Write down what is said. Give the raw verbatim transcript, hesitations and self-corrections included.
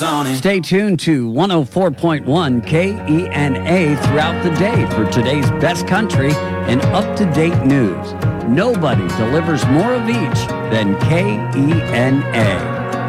on it. Stay tuned to one oh four point one K E N A throughout the day for today's best country and up-to-date news. Nobody delivers more of each than K E N A.